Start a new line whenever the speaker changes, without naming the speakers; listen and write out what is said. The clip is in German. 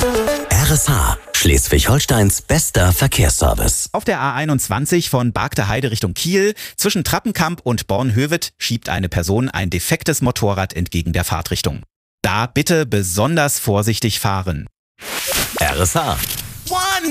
RSH, Schleswig-Holsteins bester Verkehrsservice.
Auf der A21 von Bargteheide Richtung Kiel zwischen Trappenkamp und Bornhöved schiebt eine Person ein defektes Motorrad entgegen der Fahrtrichtung. Da bitte besonders vorsichtig fahren.
RSH.